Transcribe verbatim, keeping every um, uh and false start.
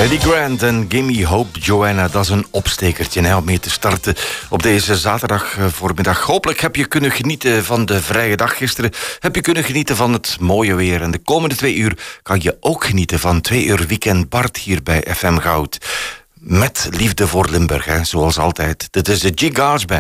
Eddie Grant en Gimme Hope Joanna, dat is een opstekertje hè, om mee te starten op deze zaterdag voormiddag. Hopelijk heb je kunnen genieten van de vrije dag gisteren. Heb je kunnen genieten van het mooie weer. En de komende twee uur kan je ook genieten van twee uur Weekend Bart hier bij F M Goud. Met liefde voor Limburg, hè, zoals altijd. Dit is de G-Guards Band.